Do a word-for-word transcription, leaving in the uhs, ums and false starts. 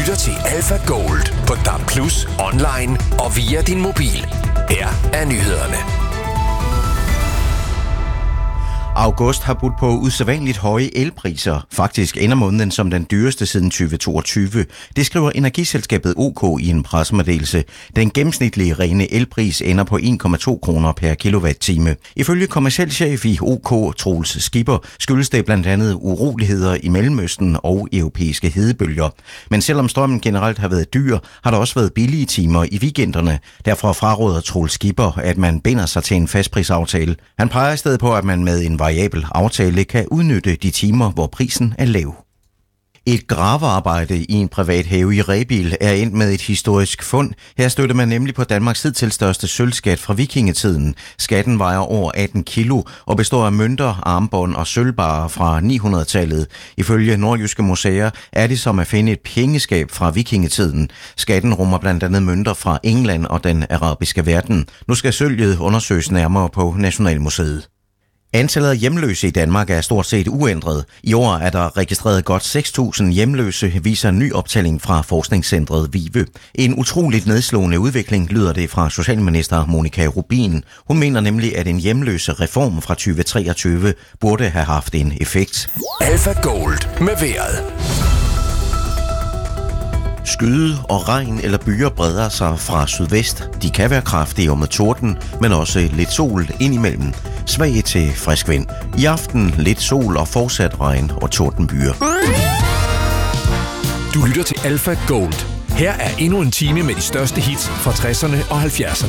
lytter til Alpha Gold på D A B plus, online og via din mobil. Her er nyhederne. August har budt på usædvanligt høje elpriser. Faktisk ender måneden som den dyreste siden tyve toogtyve. Det skriver energiselskabet O K i en pressemeddelelse. Den gennemsnitlige rene elpris ender på en komma to kroner per kilowatt-time. Ifølge kommerciel chef i O K, Troels Skipper, skyldes det blandt andet uroligheder i Mellemøsten og europæiske hedebølger. Men selvom strømmen generelt har været dyr, har der også været billige timer i weekenderne. Derfor fraråder Troels Skipper, at man binder sig til en fastprisaftale. Han peger i stedet på, at man med en variabel aftale kan udnytte de timer, hvor prisen er lav. Et gravearbejde i en privat have i Rebild er endt med et historisk fund. Her støtter man nemlig på Danmarks hidtil største sølvskat fra vikingetiden. Skatten vejer over atten kilo og består af mønter, armbånd og sølvbarer fra ni hundrede-tallet. Ifølge Nordjyske Museer er det som at finde et pengeskab fra vikingetiden. Skatten rummer blandt andet mønter fra England og den arabiske verden. Nu skal sølvet undersøges nærmere på Nationalmuseet. Antallet af hjemløse i Danmark er stort set uændret. I år er der registreret godt seks tusind hjemløse, viser en ny optælling fra forskningscentret VIVE. En utroligt nedslående udvikling, lyder det fra socialminister Monica Rubin. Hun mener nemlig, at en hjemløse reform fra tyve treogtyve burde have haft en effekt. Alpha Gold med vejret. Skyde og regn eller byer breder sig fra sydvest. De kan være kraftige og med torden, men også lidt sol indimellem. Svag til frisk vind. I aften lidt sol og fortsat regn og tordenbyer. Du lytter til Alpha Gold. Her er endnu en time med de største hits fra tresserne og halvfjerdserne.